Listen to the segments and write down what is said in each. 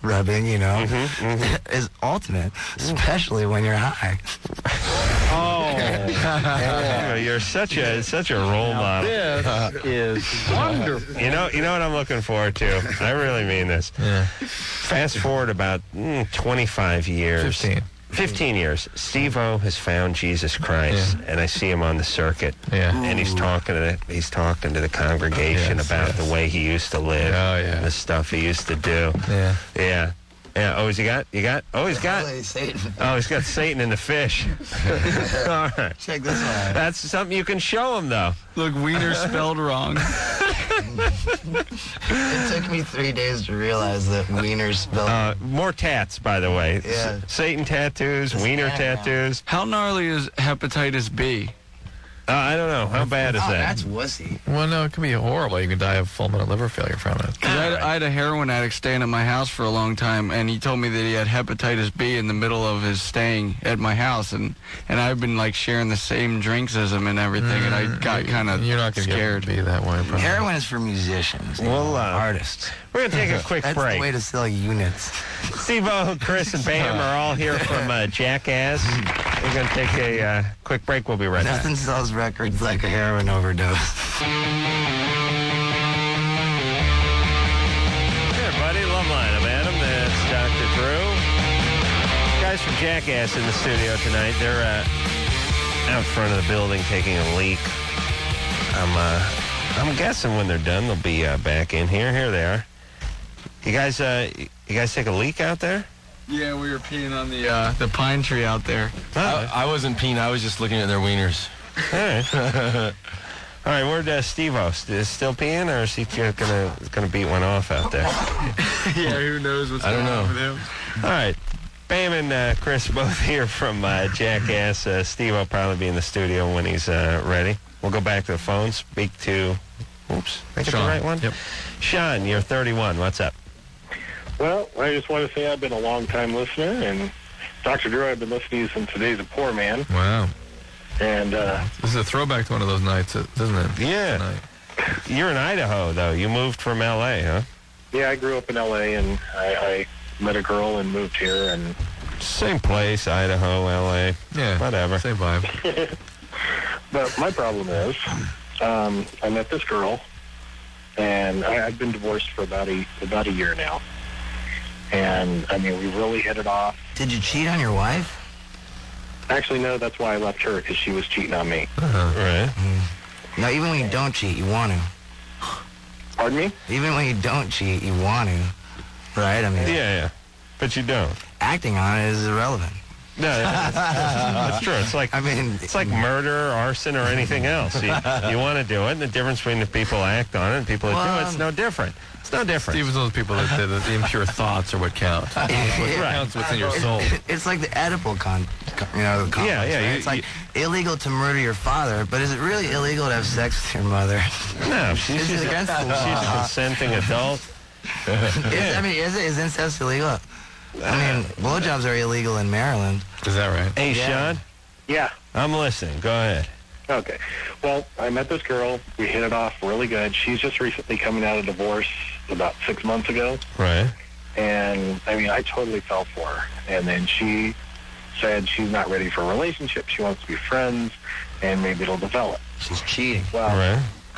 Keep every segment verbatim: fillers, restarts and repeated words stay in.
rubbing, you know, mm-hmm, mm-hmm. is ultimate, especially when you're high. Oh, yeah. You're such a such a role now model. This is wonderful. You know, you know what I'm looking forward to. I really mean this. Yeah. Fast forward about mm, twenty-five years. Fifteen. Fifteen years. Steve-O has found Jesus Christ, Yeah. and I see him on the circuit. Yeah. And he's talking to the, he's talking to the congregation Yes, about yes. the way he used to live, Oh, yeah. the stuff he used to do. Yeah. Yeah. Yeah. Oh, has he got? You got? Oh, he's got. Holy Satan. Oh, he's got Satan in the fish. All right. Check this one out. That's something you can show him, though. Look, wiener spelled wrong. It took me three days to realize that wiener's spelled. Uh, more tats, by the way. Yeah. S- Satan tattoos, This wiener anagram. tattoos. How gnarly is hepatitis B? Uh, I don't know. How bad is Oh, that? that's wussy. Well, no, it can be horrible. You can die of fulminant liver failure from it. 'Cause I, had, I had a heroin addict staying at my house for a long time, and he told me that he had hepatitis B in the middle of his staying at my house, and, and I've been like sharing the same drinks as him and everything, and I got kind of You're not going to scared. be that way. Probably. Heroin is for musicians. you Well, know, uh, artists. We're going to take a quick That's break. the way to sell units. Steve-O, Chris, and Bam are all here from uh, Jackass. We're going to take a uh, quick break. We'll be right back. Nothing sells records like a heroin overdose. Hey, everybody. Loveline. I'm Adam. That's Doctor Drew. Guys from Jackass in the studio tonight. They're uh, out front of the building taking a leak. I'm uh, I'm guessing when they're done, they'll be uh, back in here. Here they are. You guys, uh, you guys take a leak out there? Yeah, we were peeing on the uh, the pine tree out there. Oh, I wasn't peeing. I was just looking at their wieners. all right. All right, where'd uh, Steve-O? Is still peeing, or is he just gonna gonna beat one off out there? Yeah, who knows what's I don't going on know. with him. All right. Bam and uh, Chris both here from uh, Jackass. Uh, Steve will probably be in the studio when he's uh, ready. We'll go back to the phone, speak to, oops, did I get the Sean. right one? Yep. Sean, you're thirty-one. What's up? Well, I just want to say I've been a long-time listener, and Doctor Drew, I've been listening to you since Today's a Poor Man, Wow. and uh, This is a throwback to one of those nights, isn't it? Yeah. Tonight. You're in Idaho, though. You moved from L A, huh? yeah, I grew up in L A, and I, I met a girl and moved here, and Same place, Idaho, L A. Yeah. Whatever. Same vibe. but my problem is um, I met this girl, and I, I've been divorced for about a about a year now, and I mean we really hit it off. Did you cheat on your wife? Actually, no, that's why I left her, because she was cheating on me. Right. No, even when you don't cheat, you want to. Pardon me? Even when you don't cheat, you want to. Right? I mean, Yeah, yeah. But you don't. acting on it is irrelevant. No, that's, that's true. It's like I mean, it's like murder, arson, or anything else. You, you want to do it, and the difference between the people who act on it and people that do it, Well, it's no different. It's no different. Steve's one of those people that say that the impure thoughts are what count. What Right. counts what's in your soul. It's like the Oedipal con, con you know, the complex, Yeah, yeah, right? you- it's like illegal to murder your father, but is it really illegal to have sex with your mother? No, she's Is it just against the she's a law? consenting adult. Is, I mean, is it is incest illegal? I mean, blowjobs are illegal in Maryland. Is that right? Hey, Yeah. Sean, Yeah. I'm listening. Go ahead. Okay. Well, I met this girl. We hit it off really good. She's just recently coming out of divorce about six months ago. Right. And, I mean, I totally fell for her. And then she said she's not ready for a relationship. She wants to be friends, and maybe it'll develop. She's cheating. Well, Right.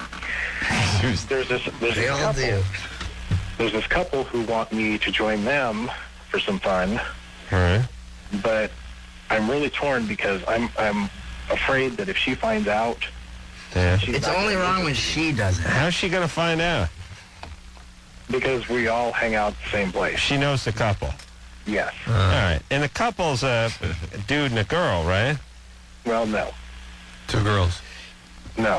there's this, there's They this all couple. do. There's this couple who want me to join them for some fun, Right. but I'm really torn because I'm I'm afraid that if she finds out, Yeah. she's It's not only gonna- wrong when she does it. How's she gonna find out? because we all hang out at the same place. She knows the couple. Yes. All right. And the couple's a dude and a girl, right? Well, no, Two girls. no.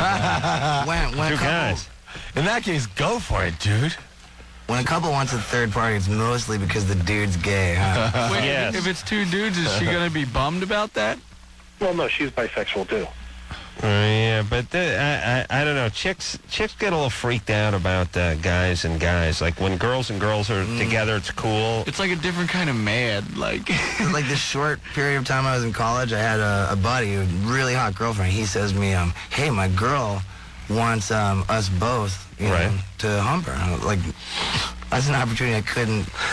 When, when, Two a couple, guys. In that case, go for it, dude. when a couple wants a third party, it's mostly because the dude's gay, huh? Wait, Yes. if it's two dudes, is she going to be bummed about that? Well, no, she's bisexual too. Uh, yeah, but the, I, I I don't know. Chicks chicks get a little freaked out about uh, guys and guys. Like when girls and girls are together, it's cool. It's like a different kind of mad. Like, Like this short period of time I was in college, I had a, a buddy, a really hot girlfriend. He says to me, um, hey, my girl wants um, us both, you know, Right. to hump her. And I was like, that's an opportunity I couldn't